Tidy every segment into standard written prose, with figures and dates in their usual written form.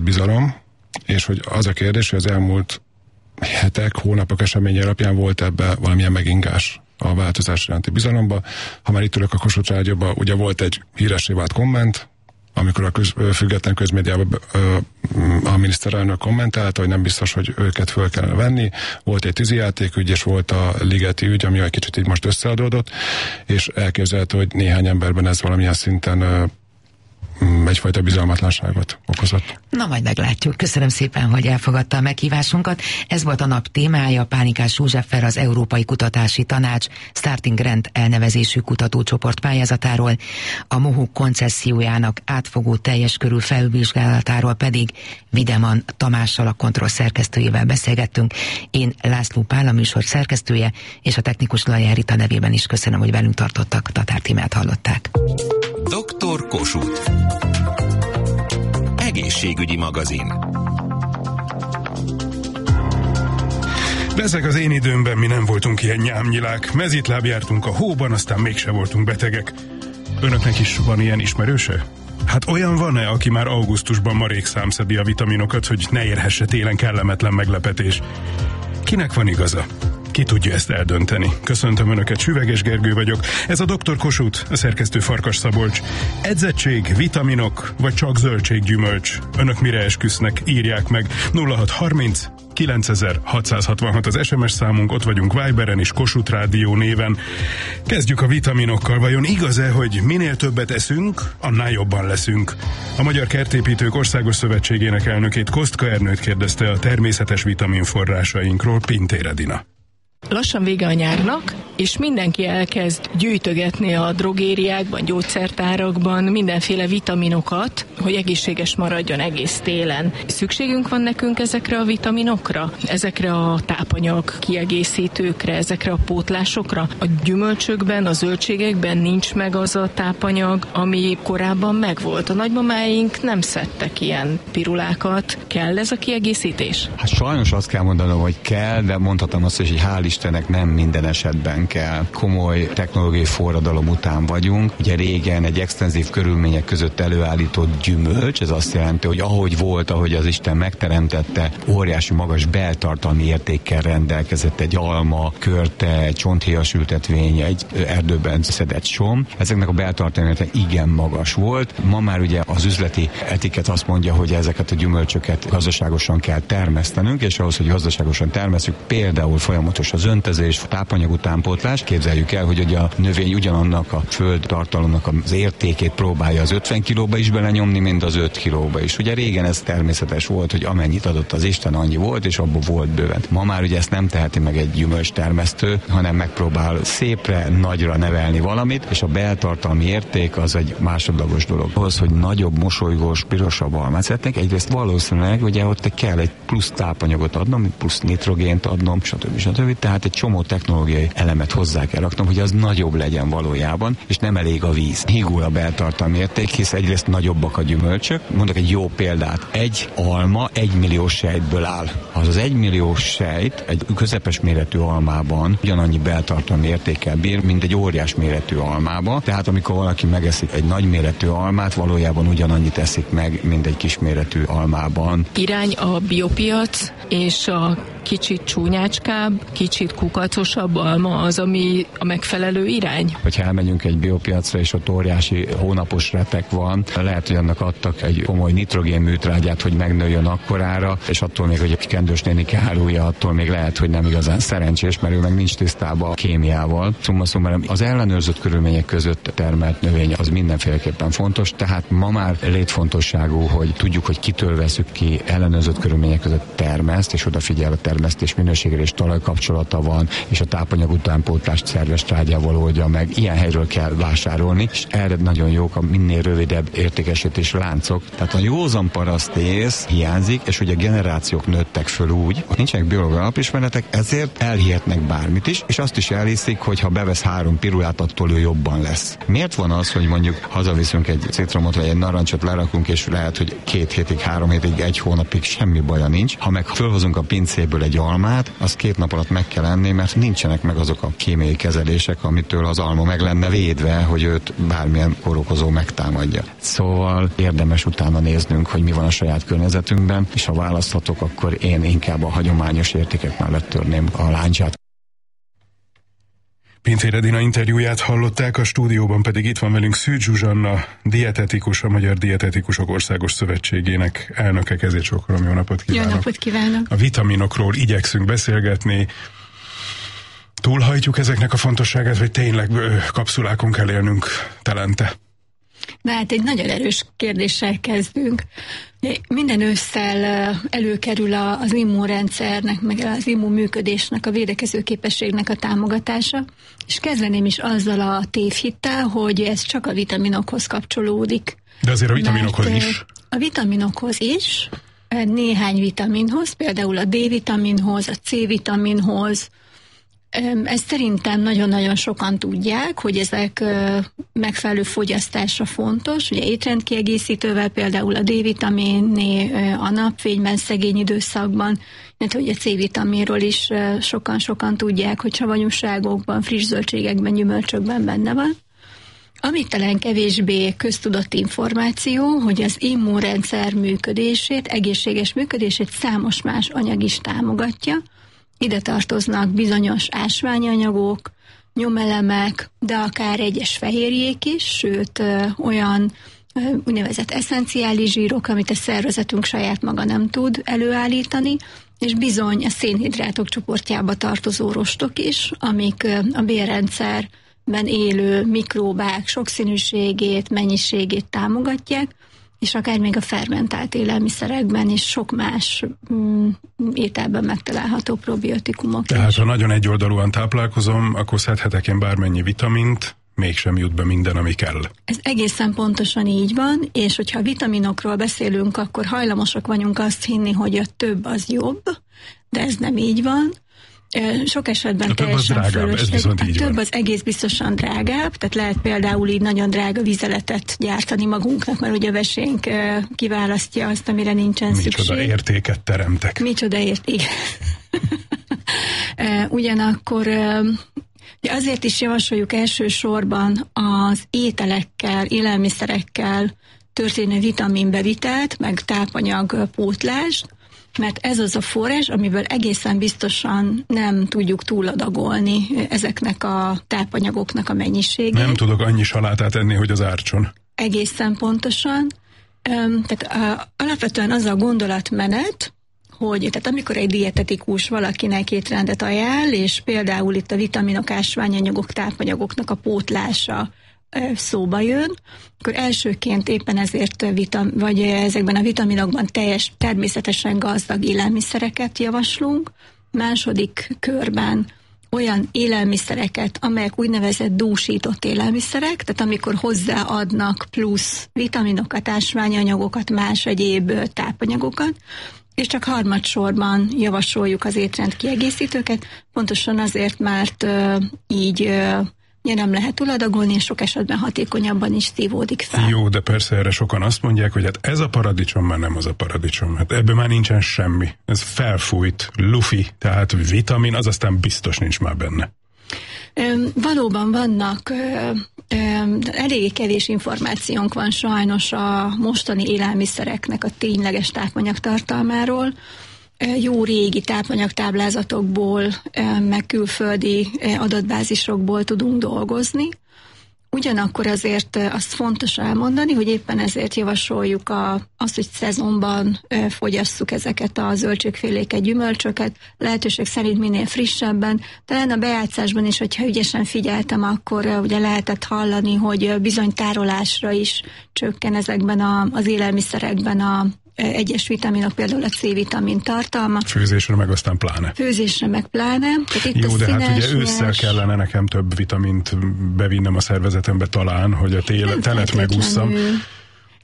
bizalom, és hogy az a kérdés, hogy az elmúlt hetek, hónapok eseménye alapján volt ebbe valamilyen megingás a változás iránti bizalomba. Ha már itt ülök a Kossuth Rádióban, ugye volt egy híressé vált komment, amikor a független közmédiában a miniszterelnök kommentálta, hogy nem biztos, hogy őket föl kellene venni. Volt egy tűzijátékügy, és volt a ligeti ügy, ami egy kicsit így most összeadódott, és elképzelhető, hogy néhány emberben ez valamilyen szinten egyfajta bizalmatlanságot okozott. Na, majd meglátjuk. Köszönöm szépen, hogy elfogadta a meghívásunkat. Ez volt a nap témája. Pánikás Józseffer, az Európai Kutatási Tanács Starting Grant elnevezésű kutatócsoport pályázatáról, a MOHUK koncessziójának átfogó teljes körű felülvizsgálatáról pedig Videman Tamással, a Kontroll szerkesztőjével beszélgettünk. Én László Pál, a műsor szerkesztője, és a technikus Lajár Rita nevében is köszönöm, hogy velünk tartottak. Tatár Tímát hallották. Dr. Kossuth. Egészségügyi magazin. Bezeg az én időmben mi nem voltunk ilyen nyámnyilák. Mezitláb jártunk a hóban, aztán mégse voltunk betegek. Önöknek is van ilyen ismerőse? Hát olyan van-e, aki már augusztusban marék számszedi a vitaminokat, hogy ne érhesse télen kellemetlen meglepetés? Kinek van igaza? Ki tudja ezt eldönteni? Köszöntöm Önöket, Süveges Gergő vagyok. Ez a Dr. Kossuth, a szerkesztő Farkas Szabolcs. Edzettség, vitaminok, vagy csak zöldséggyümölcs? Önök mire esküsznek? Írják meg. 0630 9666 az SMS számunk, ott vagyunk Viberen és Kossuth Rádió néven. Kezdjük a vitaminokkal. Vajon igaz-e, hogy minél többet eszünk, annál jobban leszünk? A Magyar Kertépítők Országos Szövetségének elnökét, Kostka Ernőt kérdezte a természetes vitaminforrásainkról Pintér Edina. Lassan vége a nyárnak, és mindenki elkezd gyűjtögetni a drogériákban, gyógyszertárakban mindenféle vitaminokat, hogy egészséges maradjon egész télen. Szükségünk van nekünk ezekre a vitaminokra? Ezekre a tápanyag kiegészítőkre, ezekre a pótlásokra? A gyümölcsökben, a zöldségekben nincs meg az a tápanyag, ami korábban megvolt. A nagymamáink nem szedtek ilyen pirulákat. Kell ez a kiegészítés? Hát sajnos azt kell mondanom, hogy kell, de mondhatom azt, hogy hál' Istennek nem minden esetben kell. Komoly technológiai forradalom után vagyunk. Ugye régen egy extenzív körülmények között előállított gyümölcs, ez azt jelenti, hogy ahogy volt, ahogy az Isten megteremtette, óriási magas beltartalmi értékkel rendelkezett egy alma, körte, egy csonthéjas ültetvény, egy erdőben szedett som. Ezeknek a beltartalmi értéke igen magas volt. Ma már ugye az üzleti etiket azt mondja, hogy ezeket a gyümölcsöket gazdaságosan kell termesztenünk, és ahhoz, hogy gazdaságosan termesztjük, például folyamatos az öntözés, tápanyag utánpótlás. Képzeljük el, hogy ugye a növény ugyanannak a földtartalomnak az értékét próbálja az 50 kilóba is belenyomni, mint az 5 kilóba is. Ugye régen ez természetes volt, hogy amennyit adott az Isten, annyi volt, és abból volt bőven. Ma már ugye ezt nem teheti meg egy gyümölcstermesztő, hanem megpróbál szépre, nagyra nevelni valamit, és a beltartalmi érték az egy másodlagos dolog. Ahhoz, hogy nagyobb, mosolygós, pirosabb almát szeretnék, egyrészt valószínűleg ugye ott kell egy plusz tápanyagot adnom, plusz nitrogént adnom, stb. Tehát egy csomó technológiai elemet hozzá kell raknom, hogy az nagyobb legyen valójában, és nem elég a víz. Hígul a beltartalmi érték, hisz egyrészt nagyobbak a gyümölcsök. Mondok egy jó példát. Egy alma 1 millió sejtből áll. Az 1 millió sejt egy közepes méretű almában ugyanannyi beltartalmi értékkel bír, mint egy óriás méretű almában. Tehát amikor valaki megeszik egy nagy méretű almát, valójában ugyanannyit eszik meg, mint egy kis méretű almában. Irány a biopiac, és a kicsit csúnyácskább, kicsit kukacosabb alma az, ami a megfelelő irány? Hogyha elmegyünk egy biopiacra, és ott óriási hónapos retek van, lehet, hogy annak adtak egy komoly nitrogén műtrágyát, hogy megnőjön akkorára, és attól még, hogy egy kendős nénike árulja, attól még lehet, hogy nem igazán szerencsés, mert ő meg nincs tisztában a kémiával. Szóval az ellenőrzött körülmények között termelt növény az mindenféleképpen fontos, tehát ma már létfontosságú, hogy tudjuk, hogy kitől veszük ki, ellenőrzött körülmények között termeszt, és odafigyel a termesztés minőségére, és talajkapcsolata van, és a tápanyag utánpótlást szerves trágyával oldja meg. Ilyen helyről kell vásárolni, és erre nagyon jók a minél rövidebb értékesítési láncok. Tehát a józan parasztész hiányzik, és ugye generációk nőttek föl úgy, nincsenek biológiai alapismeretek, ezért elhihetnek bármit is, és azt is elhiszik, hogy ha bevesz 3 pirulát, attól ő jobban lesz. Miért van az, hogy mondjuk hazaviszünk egy citromot, vagy egy narancsot, lerakunk, és lehet, hogy 2 hétig, 3 hétig, 1 hónapig semmi baja nincs. Ha meg fölhozunk a pincéből egy almát, azt 2 nap alatt meg kell őszinte lenni, mert nincsenek meg azok a kémiai kezelések, amitől az alma meg lenne védve, hogy őt bármilyen kórokozó megtámadja. Szóval érdemes utána néznünk, hogy mi van a saját környezetünkben, és ha választhatok, akkor én inkább a hagyományos értékek mellett törném a láncsát. Pintér Edina interjúját hallották, a stúdióban pedig itt van velünk Szűcs Zsuzsanna, dietetikus, a Magyar Dietetikusok Országos Szövetségének elnöke. Kezét csókolom, jó napot kívánok! Jó napot kívánok! A vitaminokról igyekszünk beszélgetni. Túlhajtjuk ezeknek a fontosságát, vagy tényleg kapszulákon kell élnünk telente? Na hát egy nagyon erős kérdéssel kezdünk. Minden ősszel előkerül az immunrendszernek, meg az immunműködésnek, a védekező képességnek a támogatása, és kezdeném is azzal a tévhittel, hogy ez csak a vitaminokhoz kapcsolódik. De azért a vitaminokhoz is. A vitaminokhoz is, néhány vitaminhoz, például a D-vitaminhoz, a C-vitaminhoz. Ezt szerintem nagyon-nagyon sokan tudják, hogy ezek megfelelő fogyasztásra fontos. Ugye étrendkiegészítővel például a D-vitaminné a napfényben szegény időszakban, mert hogy a C-vitaminról is sokan tudják, hogy savanyúságokban, friss zöldségekben, gyümölcsökben benne van. Amit talán kevésbé köztudott információ, hogy az immunrendszer működését, egészséges működését számos más anyag is támogatja. Ide tartoznak bizonyos ásványanyagok, nyomelemek, de akár egyes fehérjék is, sőt olyan úgynevezett eszenciális zsírok, amit a szervezetünk saját maga nem tud előállítani, és bizony a szénhidrátok csoportjába tartozó rostok is, amik a bélrendszerben élő mikróbák sokszínűségét, mennyiségét támogatják, és akár még a fermentált élelmiszerekben is sok más ételben megtalálható probiotikumok. Tehát is. ha nagyon egyoldalúan táplálkozom, akkor szedhetek én bármennyi vitamint, mégsem jut be minden, ami kell. Ez egészen pontosan így van, és hogyha vitaminokról beszélünk, akkor hajlamosak vagyunk azt hinni, hogy a több az jobb, de ez nem így van. Sok esetben a teljesen fölösleges. A több van. Az egész biztosan drágább, tehát lehet például így nagyon drága vizeletet gyártani magunknak, mert ugye a vesénk kiválasztja azt, amire nincsen szükség. Micsoda értéket teremtek. Micsoda érték. Ugyanakkor azért is javasoljuk elsősorban az ételekkel, élelmiszerekkel történő vitaminbevitelt, meg tápanyagpótlást, mert ez az a forrás, amiből egészen biztosan nem tudjuk túladagolni ezeknek a tápanyagoknak a mennyiségét. Nem tudok annyi salátát enni, hogy az ártson. Egészen pontosan. Tehát alapvetően az a gondolatmenet, hogy tehát amikor egy dietetikus valakinek étrendet ajánl, és például itt a vitaminok, ásványanyagok, tápanyagoknak a pótlása szóba jön, akkor elsőként éppen ezért vagy ezekben a vitaminokban természetesen gazdag élelmiszereket javaslunk, második körben olyan élelmiszereket, amelyek úgynevezett dúsított élelmiszerek, tehát amikor hozzáadnak plusz vitaminokat, ásványanyagokat, más egyéb tápanyagokat, és csak harmadsorban javasoljuk az étrendkiegészítőket, pontosan azért, mert így nem lehet túladagolni, és sok esetben hatékonyabban is szívódik fel. Jó, de persze erre sokan azt mondják, hogy hát ez a paradicsom már nem az a paradicsom. Hát ebben már nincsen semmi. Ez felfújt, lufi, tehát vitamin, az aztán biztos nincs már benne. Valóban vannak, eléggé kevés információnk van sajnos a mostani élelmiszereknek a tényleges tápanyagtartalmáról. Jó régi tápanyagtáblázatokból, meg külföldi adatbázisokból tudunk dolgozni. Ugyanakkor azért azt fontos elmondani, hogy éppen ezért javasoljuk azt, hogy szezonban fogyasszuk ezeket a zöldségféléket, gyümölcsöket, lehetőség szerint minél frissebben. Talán a bejátszásban is, hogyha ügyesen figyeltem, akkor ugye lehetett hallani, hogy bizony tárolásra is csökken ezekben az élelmiszerekben egyes vitaminok, például a C-vitamin tartalma. Főzésre meg aztán pláne. Főzésre meg pláne. Jó, de hát ugye ősszel kellene nekem több vitamint bevinnem a szervezetembe talán, hogy a telet megússzam.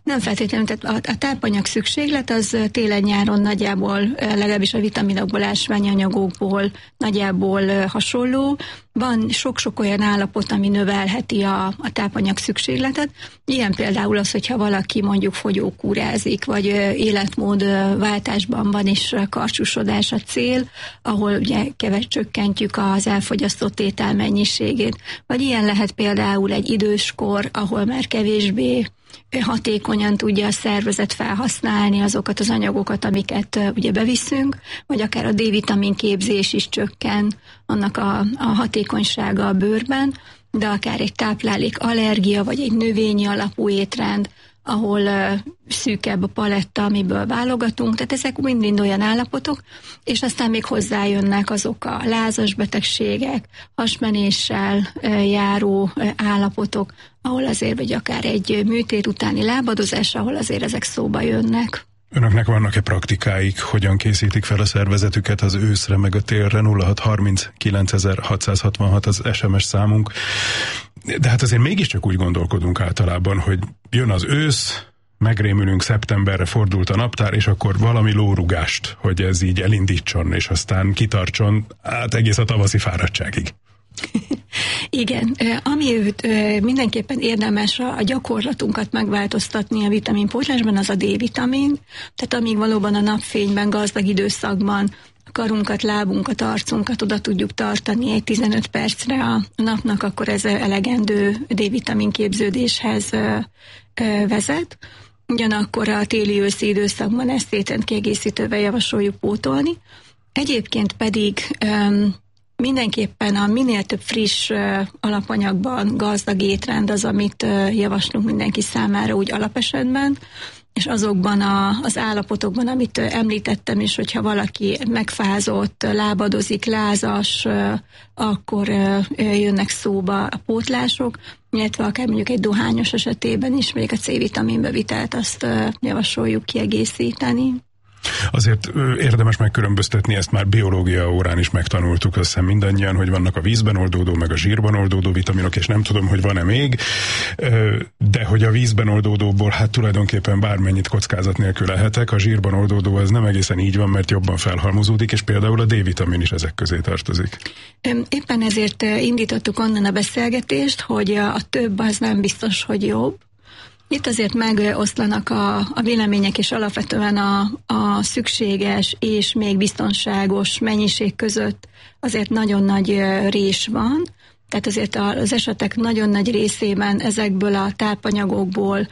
Nem feltétlenül, tehát a tápanyag szükséglet az télen-nyáron nagyjából, legalábbis a vitaminokból, ásványi anyagokból nagyjából hasonló. Van sok-sok olyan állapot, ami növelheti a tápanyag szükségletet. Ilyen például az, hogyha valaki mondjuk fogyókúrázik, vagy életmódváltásban van, és karcsúsodás a cél, ahol ugye csökkentjük az elfogyasztott étel mennyiségét. Vagy ilyen lehet például egy időskor, ahol már kevésbé hatékonyan tudja a szervezet felhasználni azokat az anyagokat, amiket ugye beviszünk, vagy akár a D-vitamin képzés is csökken, annak a hatékonysága a bőrben, de akár egy táplálék allergia, vagy egy növényi alapú étrend, ahol szűkebb a paletta, amiből válogatunk, tehát ezek mind olyan állapotok, és aztán még hozzájönnek azok a lázas betegségek, hasmenéssel járó állapotok, ahol azért, vagy akár egy műtét utáni lábadozás, ahol azért ezek szóba jönnek. Önöknek vannak-e praktikáik, hogyan készítik fel a szervezetüket az őszre meg a télre? 0630 9666 az SMS számunk. De hát azért mégiscsak úgy gondolkodunk általában, hogy jön az ősz, megrémülünk, szeptemberre fordult a naptár, és akkor valami lórugást, hogy ez így elindítson, és aztán kitartson át egész a tavaszi fáradtságig. Igen, ami mindenképpen érdemes a gyakorlatunkat megváltoztatni a vitaminpótlásban, az a D-vitamin, tehát amíg valóban a napfényben, gazdag időszakban a karunkat, lábunkat, arcunkat oda tudjuk tartani egy 15 percre a napnak, akkor ez elegendő D-vitamin képződéshez vezet. Ugyanakkor a téli-őszi időszakban ezt étrend kiegészítővel javasoljuk pótolni. Egyébként pedig mindenképpen a minél több friss alapanyagban gazdag étrend az, amit javaslunk mindenki számára úgy alapesetben, és azokban az állapotokban, amit említettem, és hogyha valaki megfázott, lábadozik, lázas, akkor jönnek szóba a pótlások, illetve akár mondjuk egy dohányos esetében is még a C-vitamin bevitelt azt javasoljuk kiegészíteni. Azért érdemes megkülönböztetni, ezt már biológia órán is megtanultuk, azt hiszem mindannyian, hogy vannak a vízben oldódó, meg a zsírban oldódó vitaminok, és nem tudom, hogy van-e még, de hogy a vízben oldódóból hát tulajdonképpen bármennyit kockázat nélkül lehetek, a zsírban oldódó az nem egészen így van, mert jobban felhalmozódik, és például a D-vitamin is ezek közé tartozik. Éppen ezért indítottuk onnan a beszélgetést, hogy a több az nem biztos, hogy jobb. Itt azért megoszlanak a vélemények, és alapvetően a szükséges és még biztonságos mennyiség között azért nagyon nagy rés van. Tehát azért az esetek nagyon nagy részében ezekből a tápanyagokból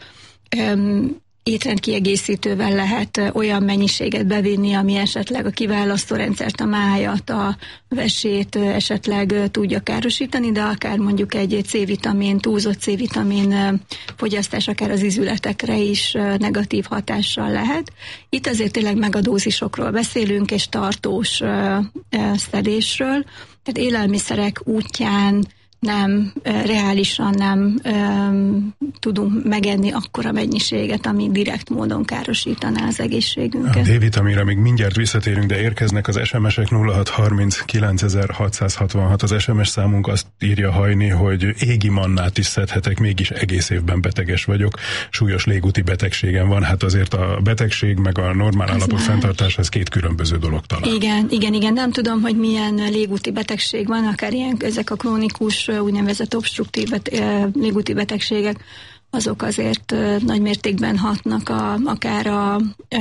étrendkiegészítővel lehet olyan mennyiséget bevinni, ami esetleg a kiválasztórendszert, a májat, a vesét esetleg tudja károsítani, de akár mondjuk egy C-vitamin, túlzott C-vitamin fogyasztás akár az ízületekre is negatív hatással lehet. Itt azért tényleg megadózisokról beszélünk, és tartós szedésről. Tehát élelmiszerek útján nem, reálisan nem tudunk megenni akkora mennyiséget, ami direkt módon károsítaná az egészségünket. A D-vitaminra még mindjárt visszatérünk, de érkeznek az SMS-ek. 0630 9666 az SMS számunk, azt írja Hajni, hogy égi mannát is szedhetek, mégis egész évben beteges vagyok, súlyos légúti betegségem van, hát azért a betegség meg a normál állapot fenntartás az két különböző dolog talán. Igen, nem tudom, hogy milyen légúti betegség van, akár ilyen, ezek a krónikus úgynevezett obstruktív légúti betegségek, azok azért nagy mértékben hatnak akár a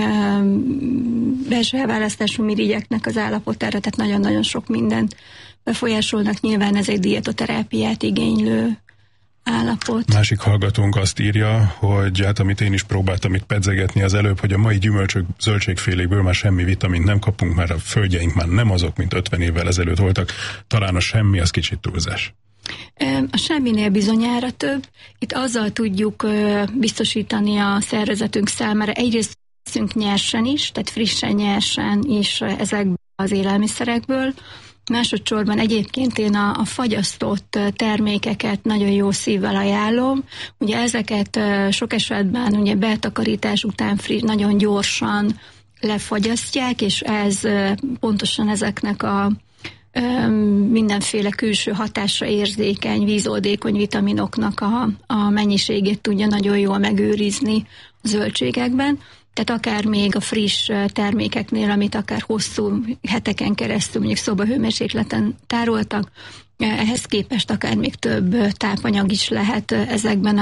belső elválasztású mirigyeknek az állapotára, tehát nagyon-nagyon sok mindent befolyásolnak. Nyilván ez egy dietoterápiát igénylő állapot. Másik hallgatónk azt írja, hogy hát amit én is próbáltam itt pedzegetni az előbb, hogy a mai gyümölcsök, zöldségfélékből már semmi vitamint nem kapunk, mert a földjeink már nem azok, mint 50 évvel ezelőtt voltak. Talán a semmi az kicsit túlzás. A semminél bizonyára több. Itt azzal tudjuk biztosítani a szervezetünk számára egyrészt nyersen is, tehát frissen nyersen is ezekből az élelmiszerekből. Másodszorban egyébként én a fagyasztott termékeket nagyon jó szívvel ajánlom. Ugye ezeket sok esetben ugye betakarítás után nagyon gyorsan lefagyasztják, és ez pontosan ezeknek a mindenféle külső hatásra érzékeny, vízoldékony vitaminoknak a mennyiségét tudja nagyon jól megőrizni zöldségekben, tehát akár még a friss termékeknél, amit akár hosszú heteken keresztül mondjuk szobahőmérsékleten tároltak, ehhez képest akár még több tápanyag is lehet ezekben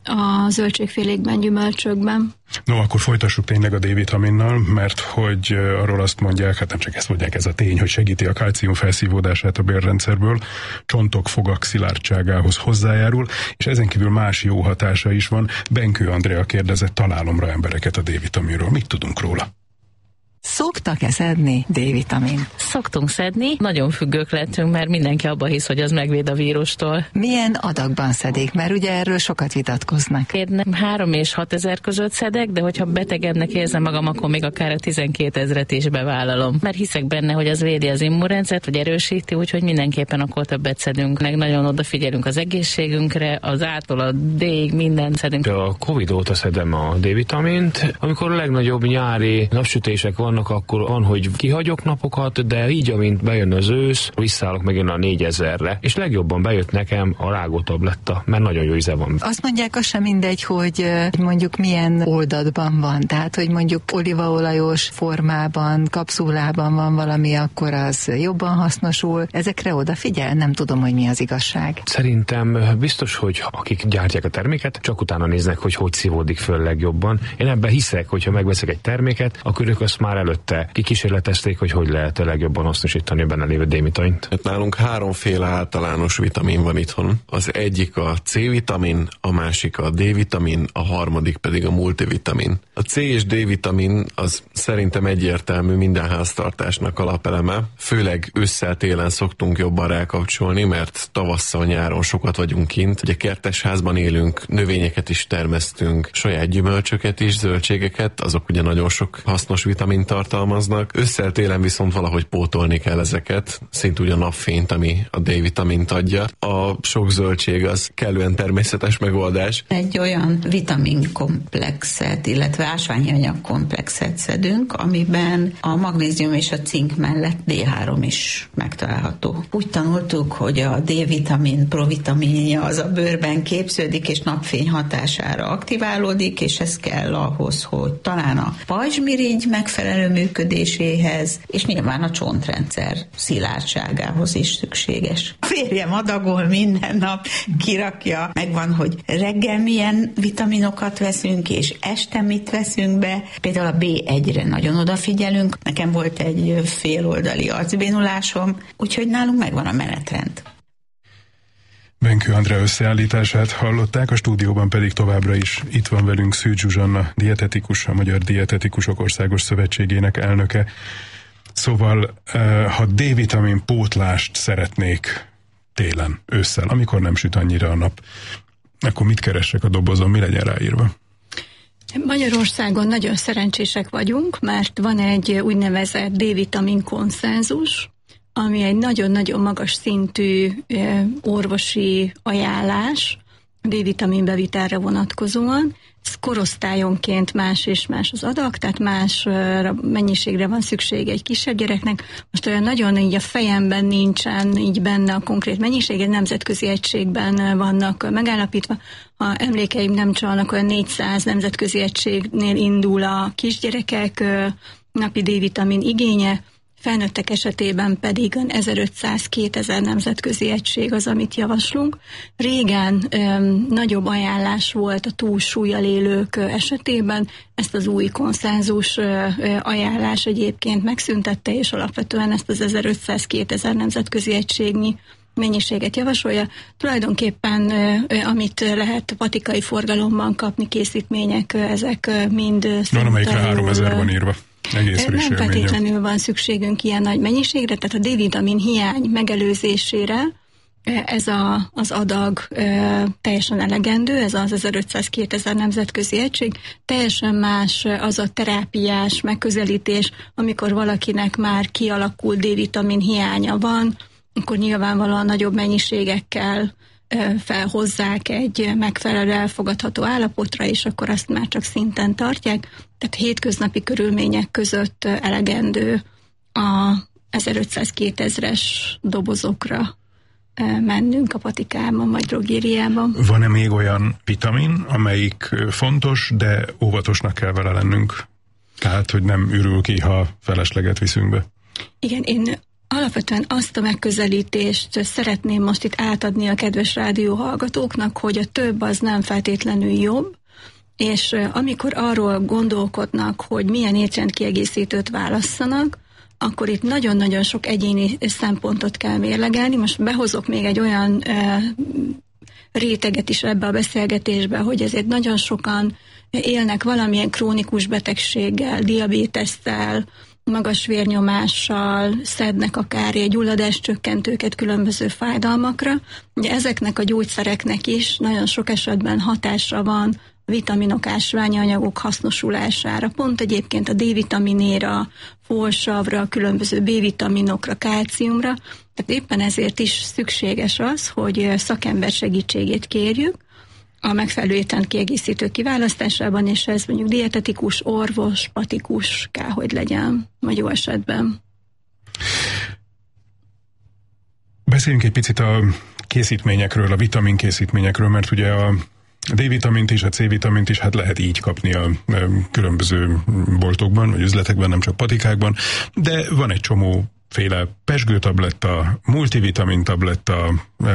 a zöldségfélékben, gyümölcsökben. No, akkor folytassuk tényleg a D-vitaminnal, mert hogy arról azt mondják, hát nem csak ezt mondják, ez a tény, hogy segíti a kalcium felszívódását a bélrendszerből, csontok, fogak szilárdságához hozzájárul, és ezen kívül más jó hatása is van. Benkő Andrea kérdezett találomra embereket a D-vitaminról. Mit tudunk róla? Szoktak-e szedni D-vitamint? Szoktunk szedni, nagyon függők lettünk, mert mindenki abba hisz, hogy az megvéd a vírustól. Milyen adagban szedik? Mert ugye erről sokat vitatkoznak. Én 3 és 6 ezer között szedek, de hogyha betegednek érzem magam, akkor még akár a 12 000 is bevállalom. Mert hiszek benne, hogy az védi az immunrendszert, vagy erősíti, úgyhogy mindenképpen akkor többet szedünk. Meg nagyon odafigyelünk az egészségünkre, az A-tól a D-ig mindent szedünk. A Covid óta szedem a D-vitamint. Amikor a legnagyobb nyári napsütések vannak, akkor van, hogy kihagyok napokat, de így, amint bejön az ősz, visszállok megint a 4000-re, és legjobban bejött nekem a rágótabletta, mert nagyon jó íze van. Azt mondják, az sem mindegy, hogy mondjuk milyen oldatban van, tehát, hogy mondjuk olívaolajos formában, kapszulában van valami, akkor az jobban hasznosul. Ezekre odafigyel? Nem tudom, hogy mi az igazság. Szerintem biztos, hogy akik gyártják a terméket, csak utána néznek, hogy szívódik föl legjobban. Én ebben hiszek, hogyha megveszek egy terméket, akkor ők azt már előtte kikísérletezték, hogy lehet a legjobban hasznosítani a benne lévő D-vitamint. Hát nálunk 3 általános vitamin van itthon. Az egyik a C-vitamin, a másik a D-vitamin, a harmadik pedig a multivitamin. A C és D-vitamin az szerintem egyértelmű minden háztartásnak alapeleme. Főleg ősszel-télen szoktunk jobban rákapcsolni, mert tavasszal, nyáron sokat vagyunk kint. Ugye kertesházban élünk, növényeket is termesztünk, saját gyümölcsöket is, zöldségeket, azok ugye nagyon sok hasznos vitamint tartalmaznak. Ősszel-télen viszont valahogy pótolni kell ezeket, szintúgy a napfényt, ami a D-vitamint adja. A sok zöldség az kellően természetes megoldás. Egy olyan vitaminkomplexet, illetve ásványi anyagkomplexet szedünk, amiben a magnézium és a cink mellett D3 is megtalálható. Úgy tanultuk, hogy a D-vitamin provitaminja az a bőrben képződik, és napfény hatására aktiválódik, és ez kell ahhoz, hogy talán a pajzsmirigy megfelelő működéséhez, és nyilván a csontrendszer szilárdságához is szükséges. A férjem adagol minden nap, kirakja, megvan, hogy reggel milyen vitaminokat veszünk, és este mit veszünk be. Például a B1-re nagyon odafigyelünk. Nekem volt egy féloldali arcbénulásom, úgyhogy nálunk megvan a menetrend. Benkő Andrea összeállítását hallották, a stúdióban pedig továbbra is itt van velünk Szűcs Zsuzsanna, dietetikus, a Magyar Dietetikusok Országos Szövetségének elnöke. Szóval, ha D-vitamin pótlást szeretnék télen, ősszel, amikor nem süt annyira a nap, akkor mit keressek a dobozon, mi legyen ráírva? Magyarországon nagyon szerencsések vagyunk, mert van egy úgynevezett D-vitamin konszenzus, ami egy nagyon-nagyon magas szintű orvosi ajánlás D-vitamin bevitelre vonatkozóan. Ez korosztályonként más és más az adag, tehát más mennyiségre van szüksége egy kisebb gyereknek. Most olyan nagyon így a fejemben nincsen így benne a konkrét mennyiség, egy nemzetközi egységben vannak megállapítva. Ha emlékeim nem csalnak, olyan 400 nemzetközi egységnél indul a kisgyerekek napi D-vitamin igénye, felnőttek esetében pedig 1500-2000 nemzetközi egység az, amit javaslunk. Régen nagyobb ajánlás volt a túlsúllyal élők esetében, ezt az új konszenzus ajánlás egyébként megszüntette, és alapvetően ezt az 1500-2000 nemzetközi egységnyi mennyiséget javasolja. Tulajdonképpen, amit lehet patikai forgalomban kapni, készítmények, ezek mind van, amelyikre 3000 van írva. Nem feltétlenül van szükségünk ilyen nagy mennyiségre, tehát a D-vitamin hiány megelőzésére ez az adag teljesen elegendő, ez az 1500-2000 nemzetközi egység. Teljesen más az a terápiás megközelítés, amikor valakinek már kialakult D-vitamin hiánya van, akkor nyilvánvalóan nagyobb mennyiségekkel felhozzák egy megfelelő elfogadható állapotra, és akkor azt már csak szinten tartják. Tehát hétköznapi körülmények között elegendő a 1500-2000-es dobozokra mennünk a patikában vagy drogériában. Van-e még olyan vitamin, amelyik fontos, de óvatosnak kell vele lennünk? Tehát, hogy nem ürül ki, ha felesleget viszünk be? Igen, én alapvetően azt a megközelítést szeretném most itt átadni a kedves rádióhallgatóknak, hogy a több az nem feltétlenül jobb, és amikor arról gondolkodnak, hogy milyen étrendkiegészítőt válasszanak, akkor itt nagyon-nagyon sok egyéni szempontot kell mérlegelni. Most behozok még egy olyan réteget is ebbe a beszélgetésbe, hogy ezért nagyon sokan élnek valamilyen krónikus betegséggel, diabétesszel, magas vérnyomással, szednek akár egy gyulladáscsökkentőket különböző fájdalmakra. Ugye ezeknek a gyógyszereknek is nagyon sok esetben hatása van a vitaminok, ásványi anyagok hasznosulására, pont egyébként a D-vitaminéra, folsavra, különböző B-vitaminokra, kálciumra. Tehát éppen ezért is szükséges az, hogy szakember segítségét kérjük a megfelelő étrendkiegészítő kiválasztásában, és ez mondjuk dietetikus, orvos, patikus kell, hogy legyen, vagy jó esetben. Beszéljünk egy picit a készítményekről, a vitaminkészítményekről, mert ugye a D-vitamint is, a C-vitamint is hát lehet így kapni a különböző boltokban, vagy üzletekben, nem csak patikákban, de van egy csomóféle pezsgőtabletta, multivitamin tabletta,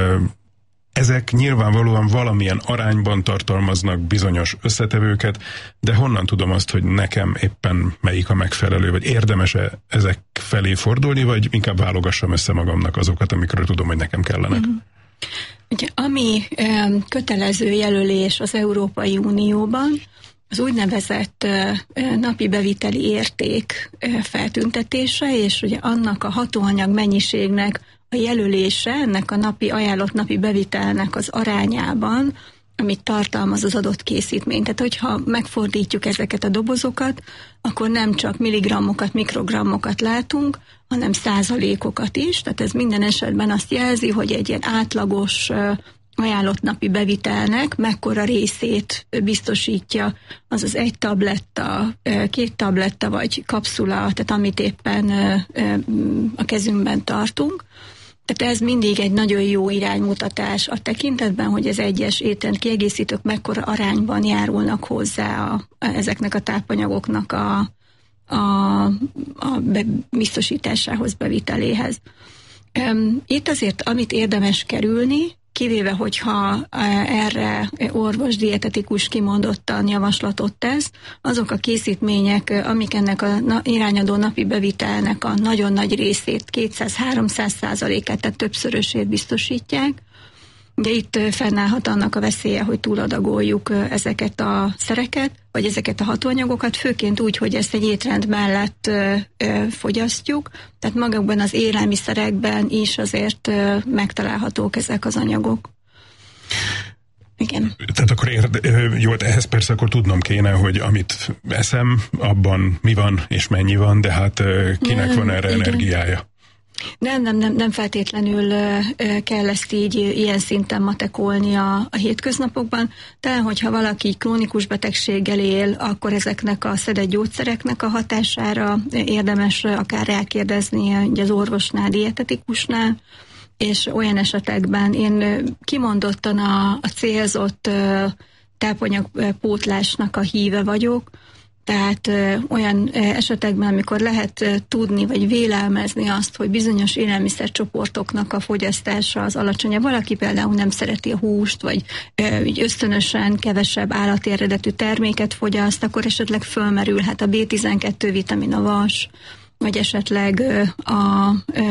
ezek nyilvánvalóan valamilyen arányban tartalmaznak bizonyos összetevőket, de honnan tudom azt, hogy nekem éppen melyik a megfelelő, vagy érdemes-e ezek felé fordulni, vagy inkább válogassam össze magamnak azokat, amikről tudom, hogy nekem kellenek? Ugye, ami kötelező jelölés az Európai Unióban, az úgynevezett napi beviteli érték feltüntetése, és ugye annak a hatóanyag mennyiségnek a jelölése, ennek a ajánlott napi bevitelnek az arányában, amit tartalmaz az adott készítmény. Tehát, hogyha megfordítjuk ezeket a dobozokat, akkor nem csak milligrammokat, mikrogrammokat látunk, hanem százalékokat is. Tehát ez minden esetben azt jelzi, hogy egy ilyen átlagos ajánlott napi bevitelnek mekkora részét biztosítja az egy tabletta, 2 tabletta vagy kapszula, tehát amit éppen a kezünkben tartunk. Tehát ez mindig egy nagyon jó iránymutatás a tekintetben, hogy az egyes étrendkiegészítők mekkora arányban járulnak hozzá ezeknek a tápanyagoknak a biztosításához, beviteléhez. Itt azért, amit érdemes kerülni, kivéve, hogyha erre orvos, dietetikus kimondottan javaslatot tesz, azok a készítmények, amik ennek a irányadó napi bevitelnek a nagyon nagy részét, 200-300%-át, tehát többszörösét biztosítják. De itt fennállhat annak a veszélye, hogy túladagoljuk ezeket a szereket, vagy ezeket a hatóanyagokat, főként úgy, hogy ezt egy étrend mellett fogyasztjuk, tehát magukban az élelmiszerekben is azért megtalálhatók ezek az anyagok. Igen. Tehát akkor jó, ehhez persze akkor tudnom kéne, hogy amit eszem, abban mi van és mennyi van, de hát kinek van erre energiája? Nem feltétlenül kell ezt így ilyen szinten matekolni a hétköznapokban, de hogyha valaki krónikus betegséggel él, akkor ezeknek a szedett gyógyszereknek a hatására érdemes akár rákérdezni az orvosnál, dietetikusnál, és olyan esetekben én kimondottan a célzott tápanyagpótlásnak a híve vagyok, tehát olyan esetekben, amikor lehet tudni, vagy vélelmezni azt, hogy bizonyos élelmiszercsoportoknak a fogyasztása az alacsonyabb. Valaki például nem szereti a húst, vagy ösztönösen kevesebb állati eredetű terméket fogyaszt, akkor esetleg fölmerülhet a B12 vitamin, a vas, vagy esetleg a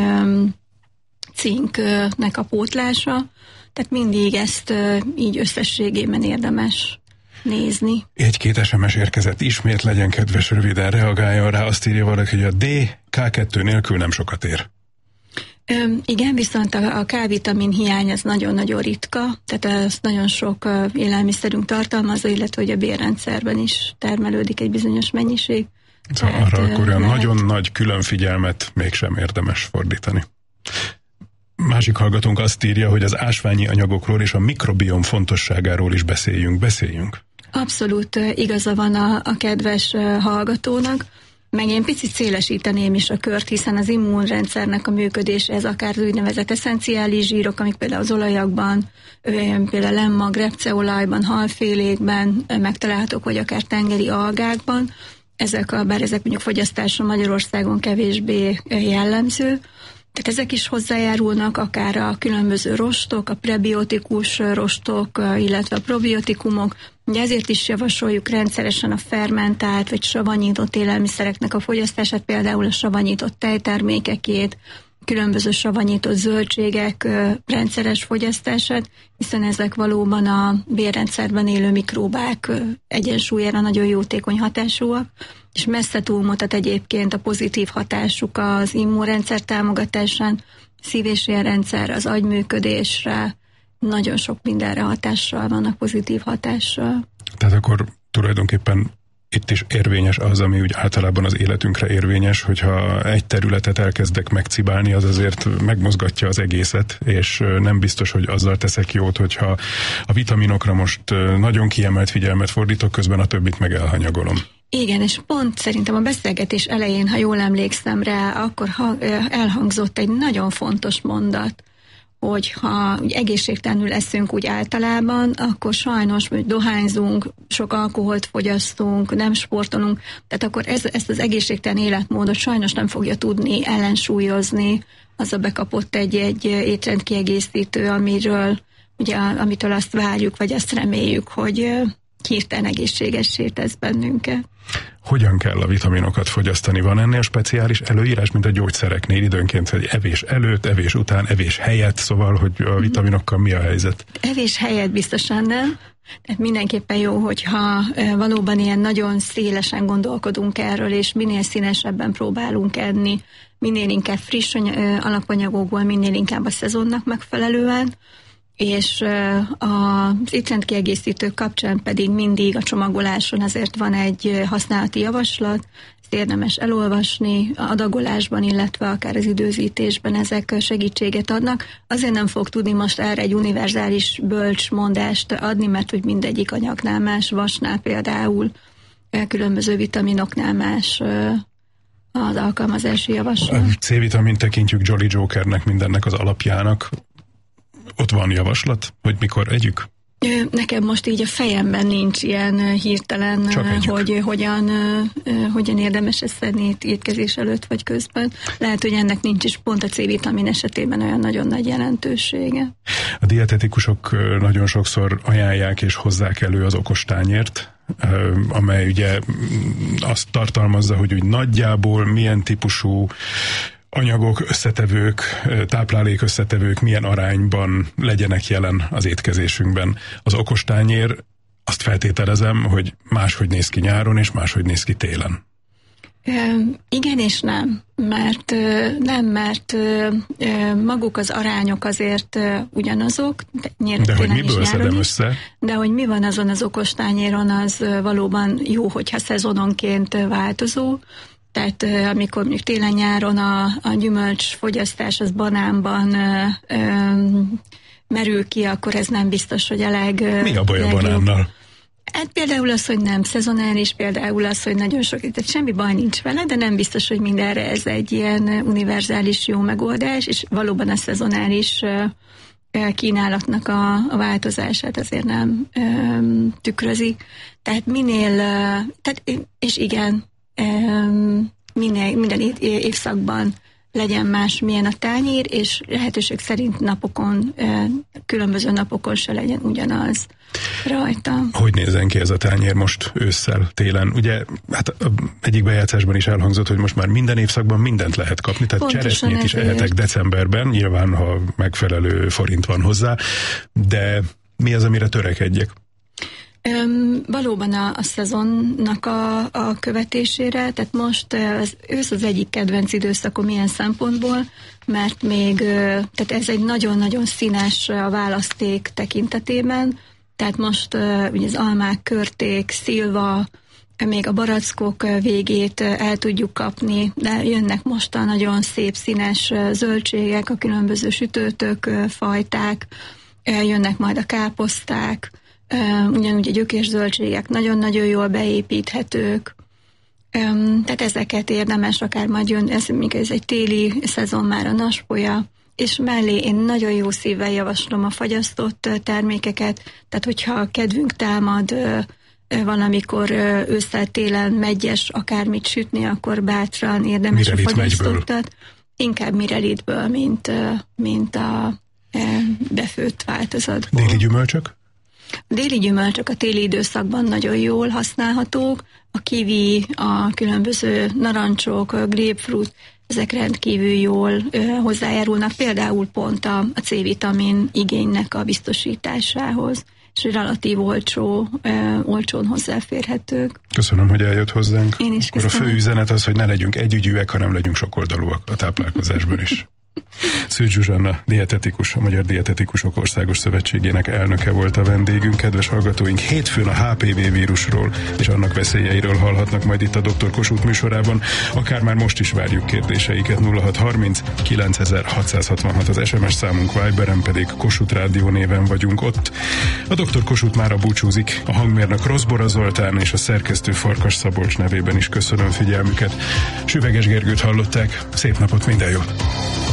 cinknek a pótlása. Tehát mindig ezt így összességében érdemes nézni. Egy-két SMS érkezett ismét, legyen kedves, röviden reagáljon rá, azt írja valaki, hogy a D K2 nélkül nem sokat ér. Igen, viszont a K-vitamin hiány az nagyon-nagyon ritka, tehát ez nagyon sok élelmiszerünk tartalmazza, illetve hogy a bélrendszerben is termelődik egy bizonyos mennyiség. Szóval arra akkor olyan nagyon nagy különfigyelmet mégsem érdemes fordítani. Másik hallgatónk azt írja, hogy az ásványi anyagokról és a mikrobiom fontosságáról is beszéljünk. Abszolút igaza van a kedves hallgatónak. Meg én picit szélesíteném is a kört, hiszen az immunrendszernek a működése, ez akár az úgynevezett eszenciális zsírok, amik például az olajakban, például lemmag, repceolajban, halfélékben megtalálhatók, vagy akár tengeri algákban. Bár ezek mondjuk fogyasztásra Magyarországon kevésbé jellemző, tehát ezek is hozzájárulnak, akár a különböző rostok, a prebiotikus rostok, illetve a probiotikumok. Ugye ezért is javasoljuk rendszeresen a fermentált vagy savanyított élelmiszereknek a fogyasztását, például a savanyított tejtermékekét, különböző savanyított zöldségek rendszeres fogyasztását, hiszen ezek valóban a bélrendszerben élő mikróbák egyensúlyára nagyon jótékony hatásúak, és messze túlmutat egyébként a pozitív hatásuk az immunrendszer támogatásán, szív- és érrendszer, az agyműködésre, nagyon sok mindenre hatással vannak, pozitív hatással. Tehát akkor tulajdonképpen itt is érvényes az, ami úgy általában az életünkre érvényes, hogyha egy területet elkezdek megcibálni, az azért megmozgatja az egészet, és nem biztos, hogy azzal teszek jót, hogyha a vitaminokra most nagyon kiemelt figyelmet fordítok, közben a többit meg elhanyagolom. Igen, és pont szerintem a beszélgetés elején, ha jól emlékszem rá, akkor elhangzott egy nagyon fontos mondat, hogy ha egészségtelenül eszünk úgy általában, akkor sajnos, hogy dohányzunk, sok alkoholt fogyasztunk, nem sportolunk, tehát akkor ezt az egészségtelen életmódot sajnos nem fogja tudni ellensúlyozni az a bekapott egy étrendkiegészítő, amitől azt várjuk, vagy azt reméljük, hogy hirtelen egészségessé tesz bennünket. Hogyan kell a vitaminokat fogyasztani? Van ennél speciális előírás, mint a gyógyszereknél időnként, hogy evés előtt, evés után, evés helyett, szóval, hogy a vitaminokkal mi a helyzet? Evés helyett biztosan nem. Tehát mindenképpen jó, hogyha valóban ilyen nagyon szélesen gondolkodunk erről, és minél színesebben próbálunk enni, minél inkább friss alapanyagokból, minél inkább a szezonnak megfelelően, és az étrendkiegészítők kapcsán pedig mindig a csomagoláson azért van egy használati javaslat, ezt érdemes elolvasni, adagolásban, illetve akár az időzítésben ezek segítséget adnak. Azért nem fog tudni most erre egy univerzális bölcs mondást adni, mert hogy mindegyik anyagnál más, vasnál például, különböző vitaminoknál más az alkalmazási javaslat. A C-vitamin tekintjük Jolly Jokernek, mindennek az alapjának. Ott van javaslat, hogy mikor együk? Nekem most így a fejemben nincs ilyen hirtelen, hogy hogyan érdemes ezt szedni étkezés előtt vagy közben. Lehet, hogy ennek nincs is pont a C-vitamin esetében olyan nagyon nagy jelentősége. A dietetikusok nagyon sokszor ajánlják és hozzák elő az okostányért, amely ugye azt tartalmazza, hogy úgy nagyjából milyen típusú anyagok, összetevők, táplálék összetevők milyen arányban legyenek jelen az étkezésünkben. Az okostányér, azt feltételezem, hogy máshogy néz ki nyáron, és máshogy néz ki télen. Igen és nem, mert maguk az arányok azért ugyanazok. De hogy miből szedem össze? De hogy mi van azon az okostányéron, az valóban jó, hogyha szezononként változó. Tehát amikor mondjuk télen-nyáron a gyümölcs fogyasztás az banánban merül ki, akkor ez nem biztos, hogy Mi a baj a banánnal? Hát például az, hogy nem szezonális, például az, hogy nagyon sok, tehát semmi baj nincs vele, de nem biztos, hogy mindenre ez egy ilyen univerzális jó megoldás, és valóban a szezonális kínálatnak a változását azért nem tükrözi. Tehát és igen, minden évszakban legyen más, milyen a tányér, és lehetőség szerint különböző napokon se legyen ugyanaz rajta. Hogy nézzen ki ez a tányér most ősszel, télen? Ugye, hát egyik bejátszásban is elhangzott, hogy most már minden évszakban mindent lehet kapni, tehát cseresznyét is ehetek decemberben, nyilván, ha megfelelő forint van hozzá, de mi az, amire törekedjek? Valóban a szezonnak a követésére, tehát most az ősz az egyik kedvenc időszakom ilyen szempontból, mert még, tehát ez egy nagyon-nagyon színes a választék tekintetében, tehát most ugye az almák, körték, szilva, még a barackok végét el tudjuk kapni, de jönnek most a nagyon szép színes zöldségek, a különböző sütőtök, fajták, jönnek majd a káposzták, ugyanúgy a gyökérzöldségek nagyon-nagyon jól beépíthetők, Tehát ezeket érdemes, akár majd jön, ez egy téli szezon már a naspolya, és mellé én nagyon jó szívvel javaslom a fagyasztott termékeket, tehát hogyha kedvünk támad valamikor ősszel-télen megyes akármit sütni, akkor bátran érdemes a fagyasztottat. Inkább mirelitből, mint a befőtt változatból. Déli gyümölcsök? A déli gyümölcsök a téli időszakban nagyon jól használhatók. A kiwi, a különböző narancsok, a grapefruit, ezek rendkívül jól hozzájárulnak, például pont a C-vitamin igénynek a biztosításához, és relatív olcsón hozzáférhetők. Köszönöm, hogy eljött hozzánk. Én is köszönöm. Akkor a fő üzenet az, hogy ne legyünk együgyűek, hanem legyünk sokoldalúak a táplálkozásban is. Szűcs Zsuzsanna, dietetikus, a Magyar Dietetikusok Országos Szövetségének elnöke volt a vendégünk. Kedves hallgatóink, hétfőn a HPV vírusról és annak veszélyeiről hallhatnak majd itt a Dr. Kossuth műsorában. Akár már most is várjuk kérdéseiket. 0630 9666 az SMS számunk, Viberen pedig Kossuth Rádió néven vagyunk ott. A Dr. Kossuth mára búcsúzik, a hangmérnök Rosszbora Zoltán és a szerkesztő Farkas Szabolcs nevében is köszönöm figyelmüket. Süveges Gergőt hallották, szép napot, minden jót!